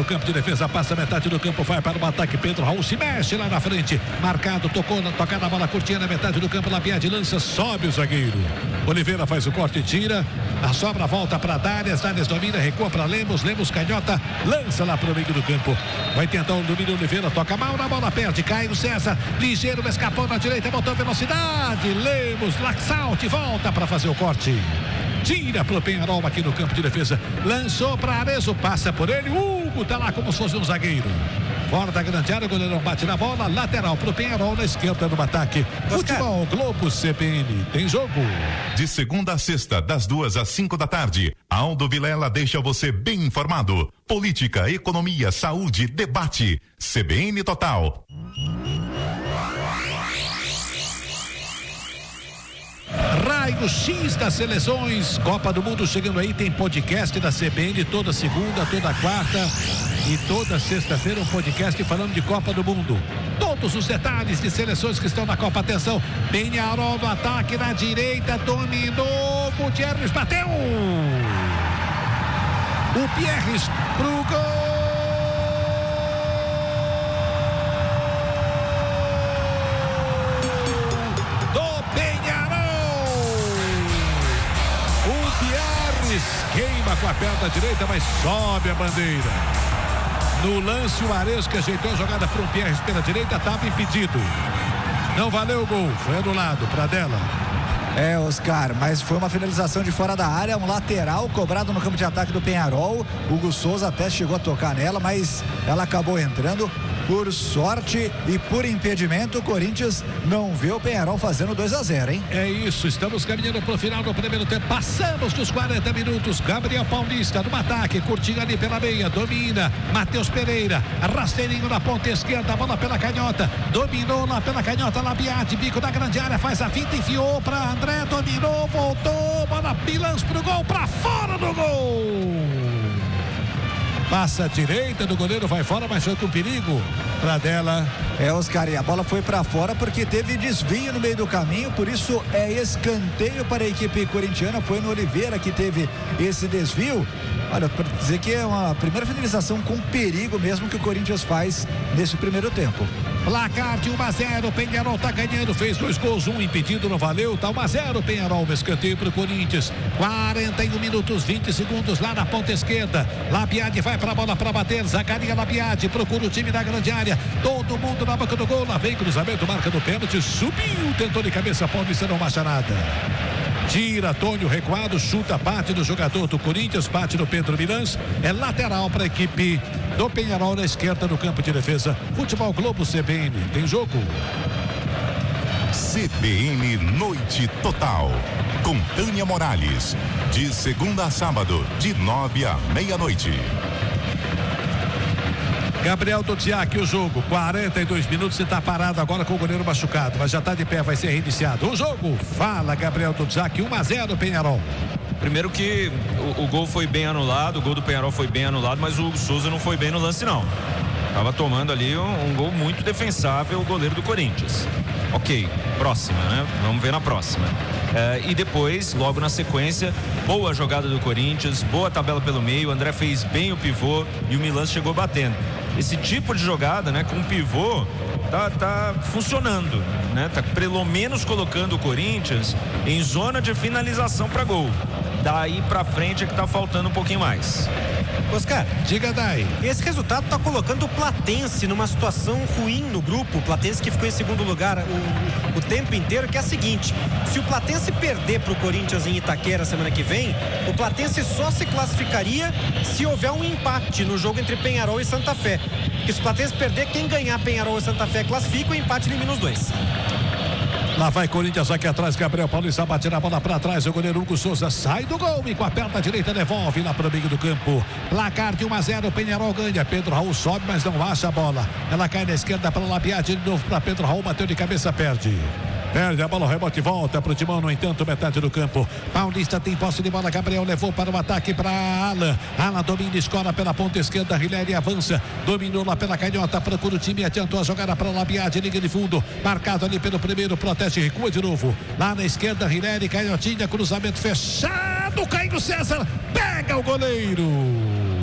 campo de defesa, passa metade do campo, vai para o ataque. Pedro Raul se mexe lá na frente, marcado, tocada a bola curtinha na metade do campo. Labiade lança, sobe o zagueiro. Oliveira faz o corte, tira, a sobra volta para Dárias domina, recua para Lemos canhota, lança lá para o meio do campo. Vai tentar o domínio, Oliveira toca mal na bola, perde, cai no César, ligeiro, escapou na direita, botou velocidade. Lemos, Laxalt, volta para fazer o corte. Tira pro Penharol aqui no campo de defesa. Lançou para Arezzo, passa por ele. Hugo tá lá como se fosse um zagueiro. Fora da grande área, o goleirão bate na bola. Lateral pro Penharol na esquerda no ataque. Futebol Globo CBN. Tem jogo. De segunda a sexta, das 2 às 5 da tarde. Aldo Vilela deixa você bem informado. Política, economia, saúde, debate. CBN Total. Raio X das seleções, Copa do Mundo chegando aí, tem podcast da CBN toda segunda, toda quarta e toda sexta-feira um podcast falando de Copa do Mundo. Todos os detalhes de seleções que estão na Copa, atenção, Penharol no ataque na direita, dominou, Gutierrez bateu! O Pierres pro gol! Queima com a perna direita, mas sobe a bandeira. No lance, o Arezzo que ajeitou a jogada para o Pierres pela direita, estava impedido. Não valeu o gol, foi anulado para dela. Oscar, mas foi uma finalização de fora da área, um lateral cobrado no campo de ataque do Penharol. Hugo Souza até chegou a tocar nela, mas ela acabou entrando. Por sorte e por impedimento, o Corinthians não vê o Penharol fazendo 2-0, hein? É isso, estamos caminhando pro final do primeiro tempo, passamos dos 40 minutos. Gabriel Paulista no ataque, curtinho ali pela meia, domina, Matheus Pereira, rasteirinho na ponta esquerda, bola pela canhota, dominou lá pela canhota, Labiade, bico da grande área, faz a finta, enfiou pra André, dominou, voltou, bola Pilans pro gol, pra fora do gol! Passa a direita do goleiro, vai fora, mas foi com perigo pra dela. Oscar, e a bola foi pra fora porque teve desvio no meio do caminho, por isso é escanteio para a equipe corintiana. Foi no Oliveira que teve esse desvio. Olha, para dizer que é uma primeira finalização com perigo mesmo que o Corinthians faz nesse primeiro tempo. Placar de 1-0, Penharol tá ganhando, fez 2 gols, um impedido, não valeu, tá 1-0, Penharol, escanteio pro Corinthians, 41 minutos, 20 segundos lá na ponta esquerda, Labiade vai pra bola pra bater, Zacarias Labiade, procura o time da grande área, todo mundo na boca do gol, lá vem cruzamento, marca do pênalti, subiu, tentou de cabeça, Paulista não marcha nada. Tira, Tônio recuado, chuta, bate do jogador do Corinthians, bate do Pedro Milans, é lateral para a equipe do Penharol na esquerda do campo de defesa. Futebol Globo CBN, tem jogo. CBN Noite Total, com Tânia Morales, de segunda a sábado, de 9 à meia-noite. Gabriel Todziak, o jogo, 42 minutos, e está parado agora com o goleiro machucado, mas já está de pé, vai ser reiniciado. O jogo, fala Gabriel Todziak, 1-0 Penharol. Primeiro que o gol foi bem anulado, o gol do Penharol foi bem anulado, mas o Hugo Souza não foi bem no lance não. Tava tomando ali um gol muito defensável o goleiro do Corinthians. Ok, próxima, né? Vamos ver na próxima. E depois, logo na sequência, boa jogada do Corinthians, boa tabela pelo meio, o André fez bem o pivô e o Milans chegou batendo. Esse tipo de jogada, né, com pivô, tá funcionando, né? Tá pelo menos colocando o Corinthians em zona de finalização para gol. Daí pra frente é que tá faltando um pouquinho mais. Oscar, diga daí. Esse resultado tá colocando o Platense numa situação ruim no grupo. O Platense que ficou em segundo lugar o tempo inteiro, que é a seguinte: se o Platense perder pro Corinthians em Itaquera semana que vem, o Platense só se classificaria se houver um empate no jogo entre Penharol e Santa Fé. Porque se o Platense perder, quem ganhar Penharol e Santa Fé classifica, o empate elimina os dois. Lá vai Corinthians aqui atrás, Gabriel Paulista bate na bola pra trás, o goleiro Hugo Souza sai do gol e com a perna direita devolve lá pro meio do campo. Placar de 1-0, Penharol ganha, Pedro Raul sobe, mas não acha a bola. Ela cai na esquerda para Labiade, de novo para Pedro Raul, bateu de cabeça, perde a bola, o rebote volta pro Timão, no entanto, metade do campo. Paulista tem posse de bola, Gabriel levou para o ataque para Alan domina, escola pela ponta esquerda, Rileri avança, dominou lá pela canhota, procura o time, adiantou a jogada para Labiade, liga de fundo, marcado ali pelo primeiro, protege, recua de novo, lá na esquerda, Rileri, canhotinha, cruzamento fechado, cai no César, pega o goleiro.